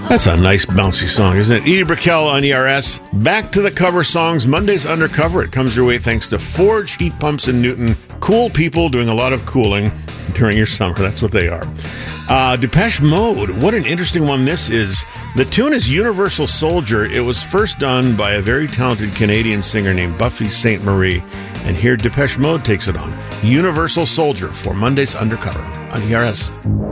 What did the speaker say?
That's a nice bouncy song, isn't it? Edie Brickell on ERS. Back to the cover songs. Monday's Undercover. It comes your way thanks to Forge Heat Pumps in Newton. Cool people doing a lot of cooling during your summer. That's what they are. Depeche Mode. What an interesting one this is. The tune is Universal Soldier. It was first done by a very talented Canadian singer named Buffy St. Marie. And here Depeche Mode takes it on. Universal Soldier for Monday's Undercover on ERS.